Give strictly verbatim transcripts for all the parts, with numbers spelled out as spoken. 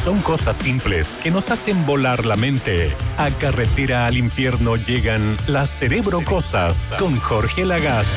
Son cosas simples que nos hacen volar la mente. A Carretera al Infierno llegan las Cerebro Cosas con Jorge Lagaz.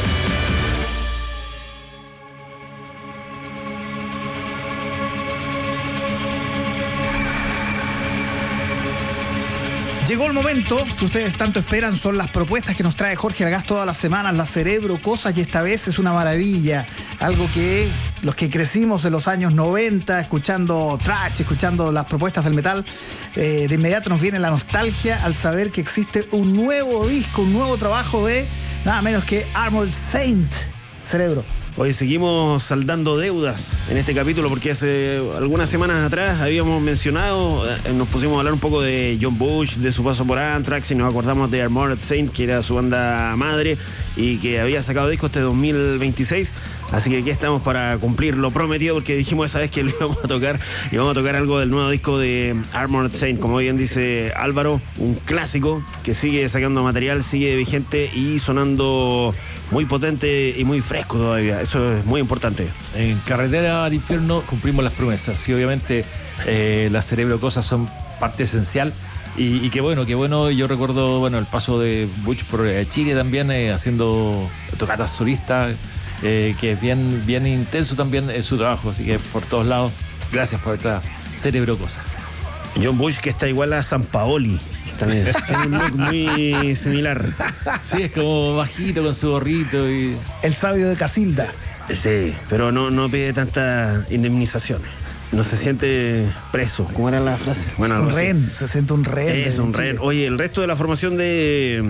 Llegó el momento que ustedes tanto esperan, son las propuestas que nos trae Jorge Lagaz todas las semanas, las Cerebro Cosas, y esta vez es una maravilla, algo que los que crecimos en los años noventa, escuchando thrash, escuchando las propuestas del metal, eh, de inmediato nos viene la nostalgia al saber que existe un nuevo disco, un nuevo trabajo de nada menos que Armored Saint. Cerebro. Hoy seguimos saldando deudas en este capítulo porque hace algunas semanas atrás habíamos mencionado, eh, nos pusimos a hablar un poco de John Bush, de su paso por Anthrax, y nos acordamos de Armored Saint, que era su banda madre y que había sacado disco este dos mil veintiséis. Así que aquí estamos para cumplir lo prometido, porque dijimos esa vez que lo íbamos a tocar, y vamos a tocar algo del nuevo disco de Armored Saint. Como bien dice Álvaro, un clásico que sigue sacando material, sigue vigente y sonando muy potente y muy fresco todavía. Eso es muy importante. En Carretera al Infierno cumplimos las promesas, y obviamente eh, las Cerebro Cosas son parte esencial. Y, y qué bueno, qué bueno. Yo recuerdo, bueno, el paso de Butch por Chile también, eh, haciendo tocatas solistas. Eh, que es bien, bien intenso también en su trabajo, así que por todos lados, gracias por esta Cerebro Cosa. John Bush, que está igual a San Paoli, también tiene un look muy similar. Sí, es como bajito con su gorrito y... El sabio de Casilda. Sí, pero no, no pide tantas indemnizaciones. No se siente preso. ¿Cómo era la frase? Bueno, algo un rehén, así. Se siente un rehén. Es un rehén. Oye, el resto de la formación de...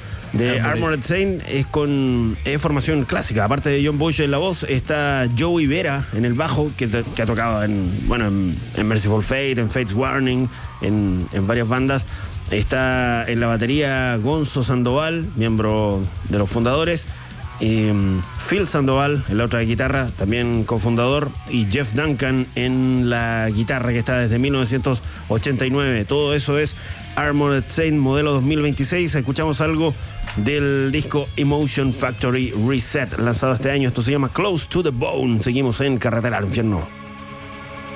de Armored Saint es con es formación clásica. Aparte de John Bush en la voz, está Joey Vera en el bajo, que, que ha tocado en, bueno, en, en Merciful Fate, en Fate's Warning, en, en varias bandas. Está en la batería Gonzo Sandoval, miembro de los fundadores, y um, Phil Sandoval en la otra guitarra, también cofundador, y Jeff Duncan en la guitarra, que está desde mil novecientos ochenta y nueve. Todo eso es Armored Saint modelo dos mil veintiséis. Escuchamos algo del disco Emotion Factory Reset, lanzado este año. Esto se llama Close to the Bone. Seguimos en Carretera al Infierno.